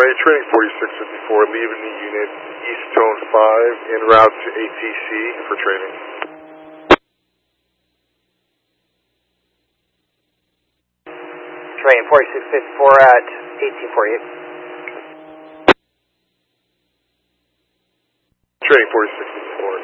training 4654, leaving the unit East Zone 5 en route to ATC for training. Training 4654 at 1848. Training 4654.